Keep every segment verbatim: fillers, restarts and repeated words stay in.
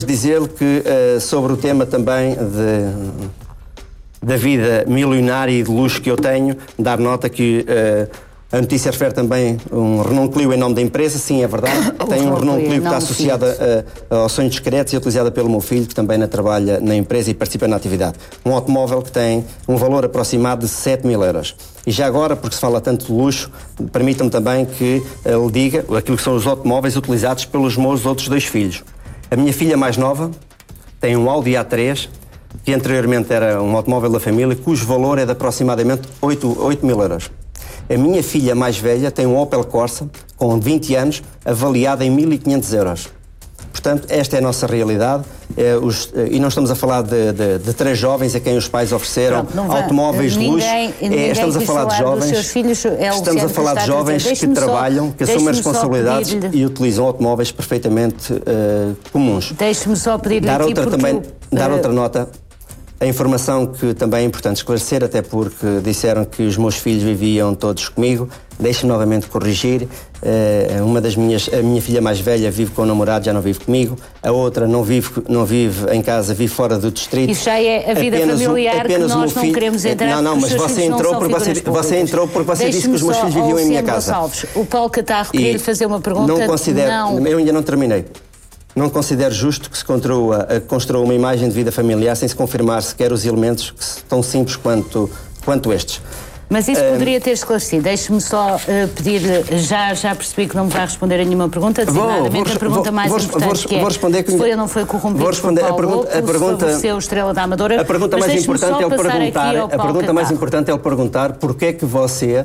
dizer-lhe que uh, sobre o tema também de, da vida milionária e de luxo que eu tenho, dar nota que uh, a notícia refere também um Renault Clio em nome da empresa. Sim, é verdade. Tem um Renault Clio que está associado a, a, ao Sonhos Discretos e utilizada pelo meu filho, que também na, trabalha na empresa e participa na atividade. Um automóvel que tem um valor aproximado de sete mil euros. E já agora, porque se fala tanto de luxo, permita-me também que uh, lhe diga aquilo que são os automóveis utilizados pelos meus outros dois filhos. A minha filha mais nova tem um Audi A três, que anteriormente era um automóvel da família, cujo valor é de aproximadamente oito mil euros. A minha filha mais velha tem um Opel Corsa, com vinte anos, avaliada em mil e quinhentos euros. Portanto, esta é a nossa realidade. É, os, e não estamos a falar de, de, de três jovens a quem os pais ofereceram Pronto, automóveis ninguém, de luxo. É, estamos a falar de jovens. Filhos, é estamos a falar de jovens que, que trabalham, só, que assumem responsabilidades e utilizam automóveis perfeitamente uh, comuns. Deixe-me só pedir-lhe dar aqui outra porque também, eu, dar uh, outra nota. A informação que também é importante esclarecer, até porque disseram que os meus filhos viviam todos comigo. Deixe-me novamente corrigir. Uh, uma das minhas, a minha filha mais velha vive com o namorado, já não vive comigo. A outra não vive, não vive em casa, vive fora do distrito. Isso já é a vida apenas familiar um, apenas que nós não filho, queremos entrar. Não, não, mas você entrou, porque você, você entrou porque você disse que os meus filhos viviam em minha casa. Gonçalves, o Paulo Catarro queria lhe fazer uma pergunta. Não considero, não. eu ainda não terminei. Não considero justo que se construa, construa uma imagem de vida familiar sem se confirmar sequer os elementos que tão simples quanto, quanto estes. Mas isso uh, poderia ter esclarecido. Deixe-me só uh, pedir, já, já percebi que não me vai responder a nenhuma pergunta, designadamente a pergunta vou, mais vou, importante vou, que é, vou responder que foi ou não foi corrompido vou responder, por Paulo a pergunta, Louco, a pergunta, se favoreceu Estrela da Amadora. A pergunta mais importante é ele perguntar, a pergunta mais importante é ele perguntar porque é que você...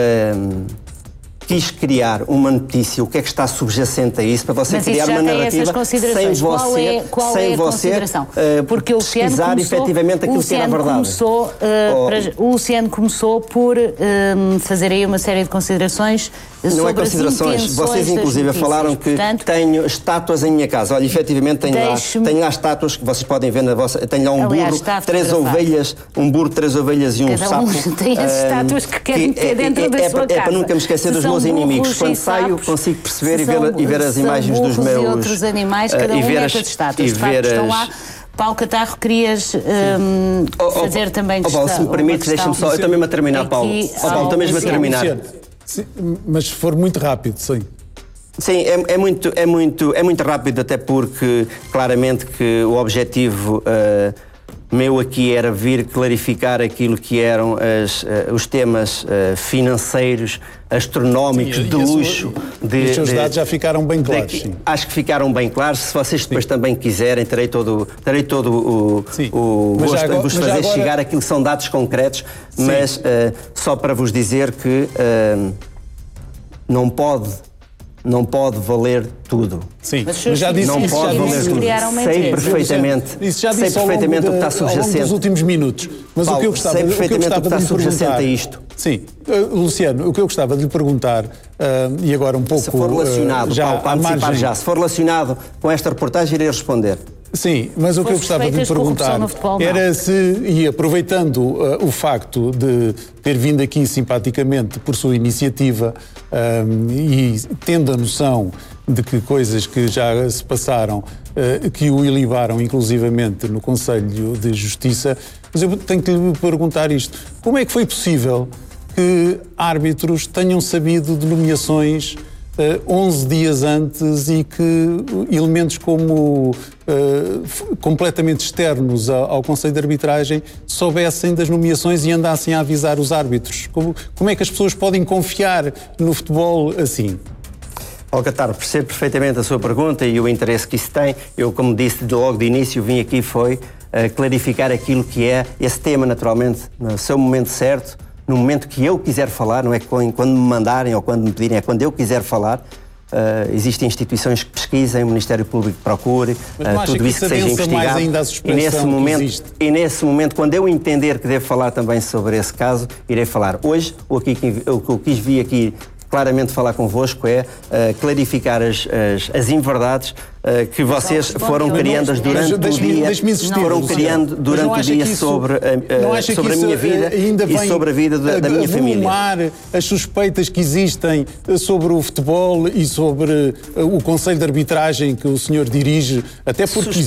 Uh, quis criar uma notícia, o que é que está subjacente a isso, para você Mas criar uma narrativa sem você, qual é, qual sem é a você consideração? Uh, Porque o Luciano pesquisar começou, efetivamente aquilo que era a verdade. Começou, uh, oh. para, o Luciano começou por uh, fazer aí uma série de considerações Não sobre é considerações, vocês inclusive falaram que Portanto, tenho estátuas em minha casa. Olha, efetivamente tenho lá, tenho lá estátuas que vocês podem ver na vossa... Tenho lá um Aliás, burro, três ovelhas, um burro, três ovelhas e um Cada sapo. Um tem as estátuas que querem ter dentro é, da é, sua é, casa. É para nunca me esquecer dos meus inimigos. Quando saio, consigo perceber e ver, e ver as imagens dos meus... e outros animais, cada um mete as estátuas. De facto, estão lá. Paulo Catarro, querias um, oh, fazer oh, também... Oh, Paulo, se me permite, deixa-me só... Eu estou mesmo a terminar, Paulo. Oh, Paulo, estou mesmo a terminar. Sim, mas se for muito rápido, sim. Sim, é, é, muito, é, muito, é muito rápido, até porque claramente que o objetivo uh, meu aqui era vir clarificar aquilo que eram as, uh, os temas uh, financeiros, astronómicos, sim, de luxo. De, os seus de, dados já ficaram bem claros, de, sim. Acho que ficaram bem claros. Se vocês depois sim. também quiserem, terei todo, terei todo o, o gosto agora, de vos fazer agora... chegar aquilo que são dados concretos, sim. mas uh, só para vos dizer que uh, não pode... Não pode valer tudo. Sim, mas, mas já disse não isso, pode já valer disse, tudo. Sei perfeitamente, isso já disse sei perfeitamente de, o que está subjacente. Ao longo dos últimos minutos. Mas Paulo, o que eu gostava, sei perfeitamente o que, eu gostava o que está subjacente a isto. Sim, uh, Luciano, o que eu gostava de lhe perguntar, uh, e agora um pouco... Se for relacionado, uh, já, Paulo, para antecipar margem... já, se for relacionado com esta reportagem, irei responder. Sim, mas o que eu gostava de lhe perguntar futebol, era se, e aproveitando uh, o facto de ter vindo aqui simpaticamente por sua iniciativa um, e tendo a noção de que coisas que já se passaram, uh, que o ilibaram inclusivamente no Conselho de Justiça, mas eu tenho que lhe perguntar isto. Como é que foi possível que árbitros tenham sabido de nomeações Uh, onze dias antes e que elementos como uh, completamente externos ao, ao Conselho de Arbitragem soubessem das nomeações e andassem a avisar os árbitros? Como, como é que as pessoas podem confiar no futebol assim? Paulo Catarro, percebo perfeitamente a sua pergunta e o interesse que isso tem. Eu, como disse de logo de início, vim aqui foi uh, clarificar aquilo que é esse tema, naturalmente, no seu momento certo, no momento que eu quiser falar, não é quando me mandarem ou quando me pedirem, é quando eu quiser falar. Uh, existem instituições que pesquisem, o Ministério Público que procure, uh, tudo isso que, que seja investigado. Ainda a e, nesse momento, e nesse momento, quando eu entender que devo falar também sobre esse caso, irei falar. Hoje, o que eu quis vir aqui claramente falar convosco é uh, clarificar as, as, as inverdades uh, que vocês foram criando durante o dia, foram criando durante o dia sobre a, uh, sobre a minha vida e sobre a vida da, da minha família. As suspeitas que existem sobre o futebol e sobre o Conselho de Arbitragem que o senhor dirige, até porque